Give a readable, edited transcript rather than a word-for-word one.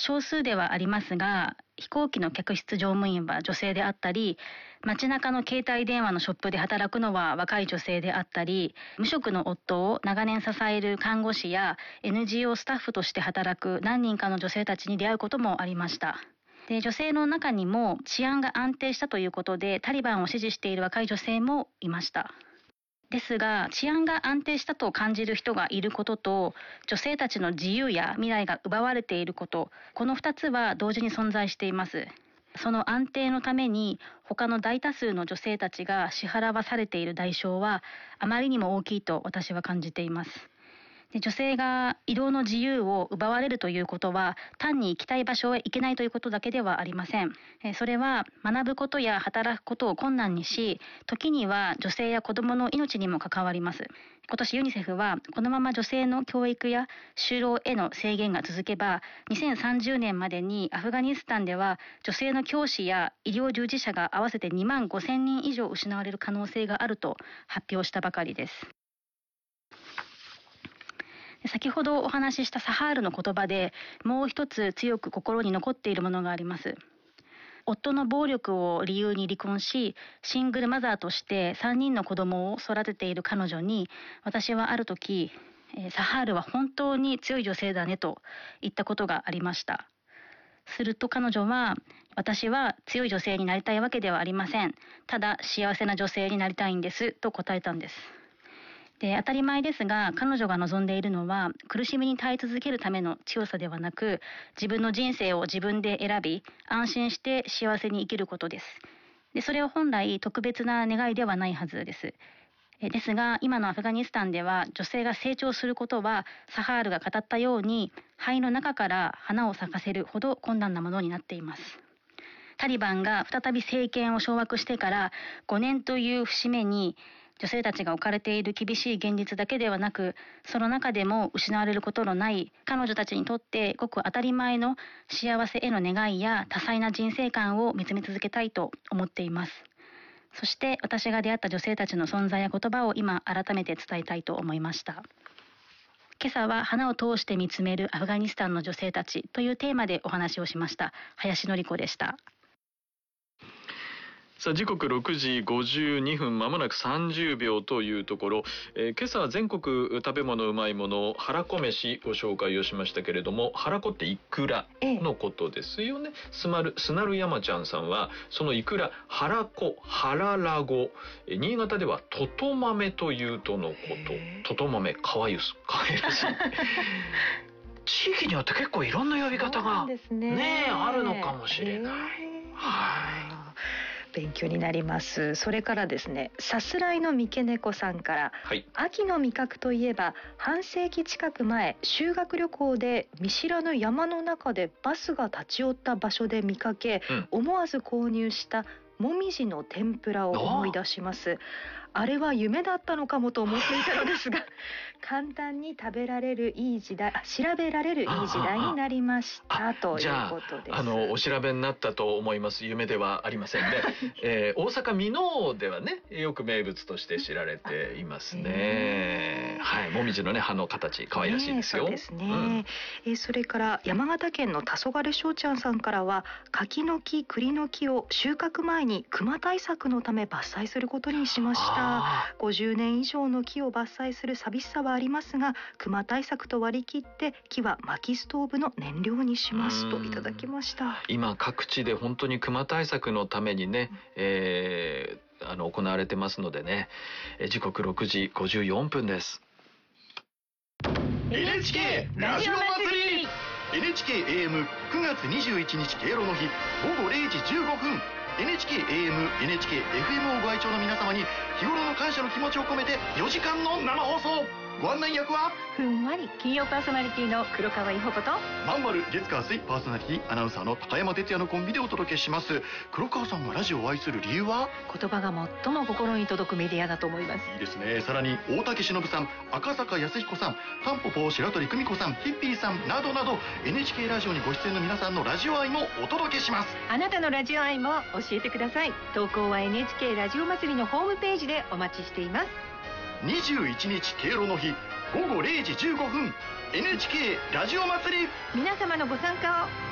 少数ではありますが、飛行機の客室乗務員は女性であったり、街中の携帯電話のショップで働くのは若い女性であったり、無職の夫を長年支える看護師や NGO スタッフとして働く何人かの女性たちに出会うこともありました。で、女性の中にも治安が安定したということでタリバンを支持している若い女性もいました。ですが、治安が安定したと感じる人がいることと、女性たちの自由や未来が奪われていること、この2つは同時に存在しています。その安定のために他の大多数の女性たちが支払わされている代償はあまりにも大きいと私は感じています。で、女性が移動の自由を奪われるということは単に行きたい場所へ行けないということだけではありません。それは学ぶことや働くことを困難にし、時には女性や子どもの命にも関わります。今年ユニセフはこのまま女性の教育や就労への制限が続けば、2030年までにアフガニスタンでは女性の教師や医療従事者が合わせて2万5,000人以上失われる可能性があると発表したばかりです。先ほどお話ししたサハールの言葉でもう一つ強く心に残っているものがあります。夫の暴力を理由に離婚し、シングルマザーとして3人の子供を育てている彼女に、私はある時、サハールは本当に強い女性だねと言ったことがありました。すると彼女は、私は強い女性になりたいわけではありません。ただ幸せな女性になりたいんですと答えたんです。で、当たり前ですが、彼女が望んでいるのは苦しみに耐え続けるための強さではなく、自分の人生を自分で選び、安心して幸せに生きることです。で、それは本来特別な願いではないはずです。ですが、今のアフガニスタンでは女性が成長することはサハールが語ったように肺の中から花を咲かせるほど困難なものになっています。タリバンが再び政権を掌握してから5年という節目に、女性たちが置かれている厳しい現実だけではなく、その中でも失われることのない彼女たちにとってごく当たり前の幸せへの願いや多彩な人生観を見つめ続けたいと思っています。そして私が出会った女性たちの存在や言葉を今改めて伝えたいと思いました。今朝は花を通して見つめるアフガニスタンの女性たちというテーマでお話をしました。林典子でした。 さあ、時刻6時52分、まもなく30秒というところ、今朝は全国食べ物うまいものはらこ飯ご紹介をしましたけれども、はらこってイクラのことですよね。スナル山ちゃんさんはそのイクラ、はらこ、はららご、新潟ではとと豆というとのこと。とと豆、かわいらしい地域によって結構いろんな呼び方がねあるのかもしれない。はい、 勉強になります。それからですね、さすらいの三毛猫さんから、 はい、 秋の味覚といえば半世紀近く前、修学旅行で見知らぬ山の中でバスが立ち寄った場所で見かけ、思わず購入したもみじの天ぷらを思い出します。あれは夢だったのかもと思っていたのですが簡単に食べられるいい時代、調べられるいい時代になりましたということです。 じゃあ、お調べになったと思います。夢ではありませんね、大阪箕面ではね、よく名物として知られていますね。はい、もみじのね、葉の形可愛らしいですよ。 そうですね。それから山形県の黄昏しょうちゃんさんからは、柿の木、栗の木を収穫前に熊対策のため伐採することにしました。50年以上の木を伐採する寂しさはありますが、熊対策と割り切って木は薪ストーブの燃料にしますといただきました。 今各地で本当に熊対策のためにね、行われてますのでね、時刻6時54分です。 NHK ラジオ祭り NHKAM9 月21日敬老の日午後0時15分、 NHKAM、NHKFM をご愛聴の皆様に日頃の感謝の気持ちを込めて4時間の生放送。ご案内役はふんわり金曜パーソナリティの黒川伊保子と、 まんまる月火水パーソナリティアナウンサーの高山哲也のコンビでお届けします。黒川さんがラジオを愛する理由は？ 言葉が最も心に届くメディアだと思います。 いいですね。さらに大竹しのぶさん、赤坂康彦さん、タンポポ白鳥久美子さん、ヒッピーさんなどなど NHK ラジオにご出演の皆さんのラジオ愛もお届けします。 あなたのラジオ愛も教えてください。投稿は NHK ラジオ祭りのホームページでお待ちしています。 21日敬老の日午後0時15分 NHK ラジオ祭り、 皆様のご参加を